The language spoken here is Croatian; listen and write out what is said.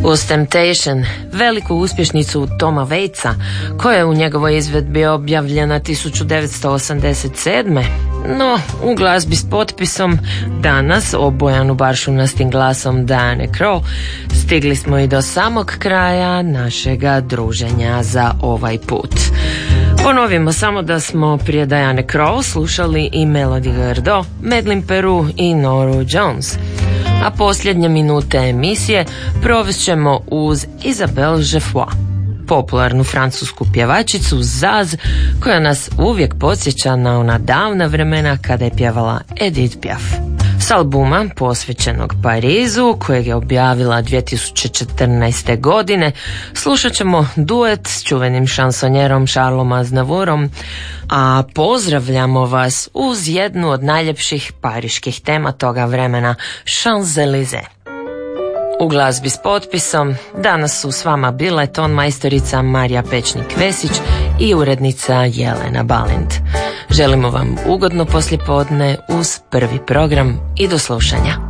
Uz Temptation, veliku uspješnicu Toma Waitsa, koja je u njegovoj izvedbi objavljena 1987. No, u glazbi s potpisom danas obojanu baršunastim glasom Diane Krall stigli smo i do samog kraja našega druženja za ovaj put. Ponovimo samo da smo prije Diane Krall slušali i Melody Gardot, Madeleine Peru i Noru Jones. A posljednje minute emisije provest ćemo uz Isabelle Geoffroy, popularnu francusku pjevačicu Zaz, koja nas uvijek podsjeća na ona davna vremena kada je pjevala Edith Piaf. S albuma posvećenog Parizu, kojeg je objavila 2014. godine, slušat ćemo duet s čuvenim šansonjerom Charlesom Aznavourom, a pozdravljamo vas uz jednu od najljepših pariških tema toga vremena, Champs-Élysées. U glazbi s potpisom danas su s vama bile tonmajstorica Marija Pečnik-Vesić i urednica Jelena Balint. Želimo vam ugodno poslijepodne uz prvi program i do slušanja.